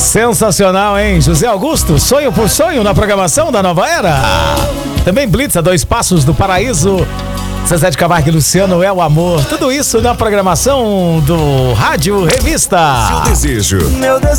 Sensacional, hein? José Augusto, Sonho por Sonho na programação da Nova Era. Também Blitz, a 2 Passos do Paraíso. Zezé de Camargo e Luciano, É o Amor. Tudo isso na programação do Rádio Revista. Seu desejo. Meu desejo.